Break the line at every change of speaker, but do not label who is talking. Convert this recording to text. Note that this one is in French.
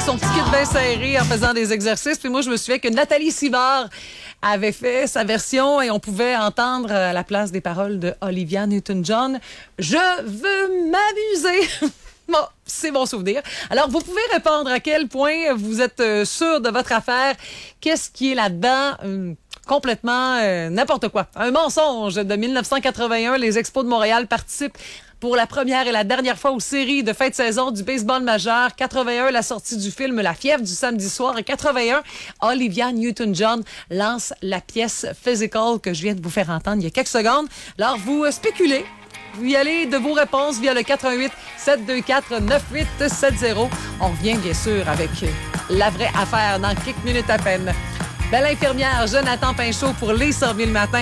son petit kit bien serré en faisant des exercices. Puis moi, je me souviens que Nathalie Sivard avait fait sa version et on pouvait entendre à la place des paroles de Olivia Newton-John « Je veux m'amuser ». Bon, c'est mon souvenir. Alors, vous pouvez répondre à quel point vous êtes sûr de votre affaire. Qu'est-ce qui est là-dedans? Complètement n'importe quoi. Un mensonge de 1981. Les Expos de Montréal participent pour la première et la dernière fois aux séries de fin de saison du baseball majeur. 81, la sortie du film La fièvre du samedi soir. Et 81, Olivia Newton-John lance la pièce Physical que je viens de vous faire entendre il y a quelques secondes. Alors, vous spéculez. Vous y allez de vos réponses via le 88 724 9870. On revient bien sûr avec la vraie affaire dans quelques minutes à peine. Belle infirmière, Jonathan Pinchot pour Les Sorbiers le matin.